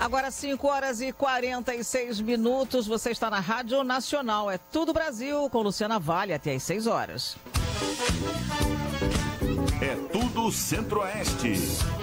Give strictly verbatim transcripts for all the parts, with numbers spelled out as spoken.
Agora cinco horas e quarenta e seis minutos, você está na Rádio Nacional, é Tudo Brasil, com Luciana Vale até às seis horas. É tudo Centro-Oeste.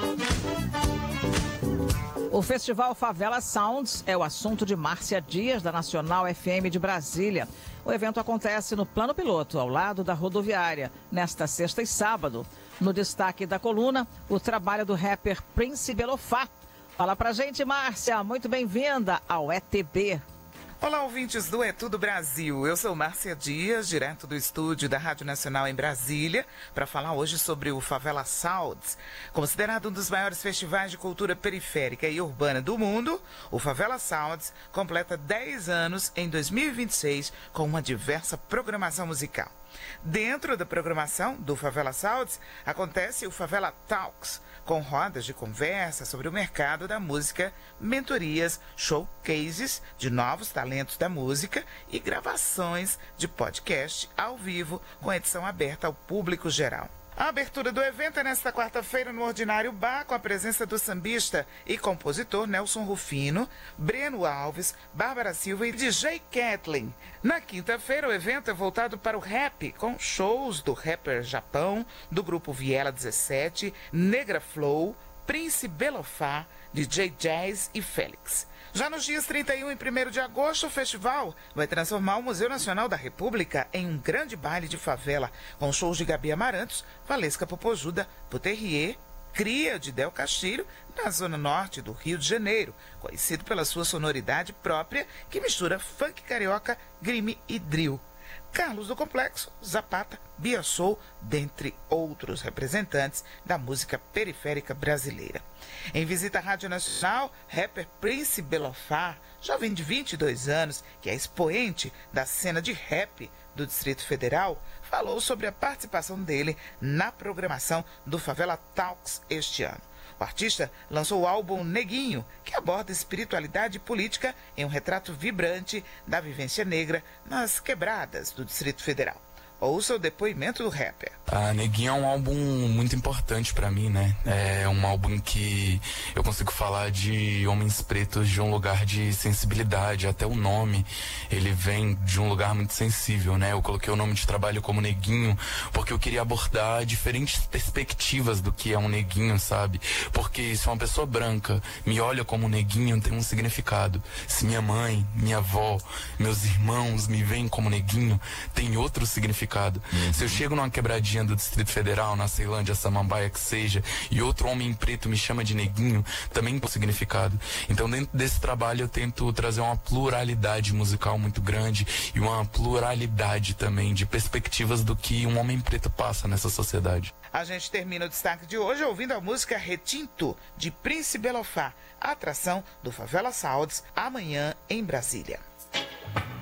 O Festival Favela Sounds é o assunto de Márcia Dias, da Nacional F M de Brasília. O evento acontece no Plano Piloto, ao lado da rodoviária, nesta sexta e sábado. No destaque da coluna, o trabalho do rapper Prince Belofá. Fala pra gente, Márcia, muito bem-vinda ao E T B. Olá, ouvintes do É Tudo Brasil. Eu sou Márcia Dias, direto do estúdio da Rádio Nacional em Brasília, para falar hoje sobre o Favela Sounds. Considerado um dos maiores festivais de cultura periférica e urbana do mundo, o Favela Sounds completa dez anos em dois mil e vinte e seis com uma diversa programação musical. Dentro da programação do Favela Sounds, acontece o Favela Talks, com rodas de conversa sobre o mercado da música, mentorias, showcases de novos talentos da música e gravações de podcast ao vivo com edição aberta ao público geral. A abertura do evento é nesta quarta-feira no Ordinário Bar, com a presença do sambista e compositor Nelson Rufino, Breno Alves, Bárbara Silva e D J Kathleen. Na quinta-feira, o evento é voltado para o rap, com shows do rapper Japão, do grupo Viela dezessete, Negra Flow, Prince Belofá, D J Jazz e Félix. Já nos dias trinta e um e primeiro de agosto, o festival vai transformar o Museu Nacional da República em um grande baile de favela, com shows de Gabi Amarantos, Valesca Popozuda, Poterrier, Cria de Del Castilho, na zona norte do Rio de Janeiro, conhecido pela sua sonoridade própria, que mistura funk carioca, grime e drill. Carlos do Complexo, Zapata, Bia Soul, dentre outros representantes da música periférica brasileira. Em visita à Rádio Nacional, rapper Prince Belofá, jovem de vinte e dois anos, que é expoente da cena de rap do Distrito Federal, falou sobre a participação dele na programação do Favela Talks este ano. O artista lançou o álbum Neguinho, que aborda espiritualidade e política em um retrato vibrante da vivência negra nas quebradas do Distrito Federal. Ouça o depoimento do rapper. A Neguinho é um álbum muito importante pra mim, né? É um álbum que eu consigo falar de homens pretos de um lugar de sensibilidade. Até o nome, ele vem de um lugar muito sensível, né? Eu coloquei o nome de trabalho como Neguinho porque eu queria abordar diferentes perspectivas do que é um neguinho, sabe? Porque se uma pessoa branca me olha como neguinho, tem um significado. Se minha mãe, minha avó, meus irmãos me veem como neguinho, tem outro significado. Uhum. Se eu chego numa quebradinha do Distrito Federal, na Ceilândia, Samambaia, que seja, e outro homem preto me chama de neguinho, também tem significado. Então, dentro desse trabalho, eu tento trazer uma pluralidade musical muito grande e uma pluralidade também de perspectivas do que um homem preto passa nessa sociedade. A gente termina o destaque de hoje ouvindo a música Retinto, de Prince Belofá, a atração do Favela Sounds, amanhã em Brasília.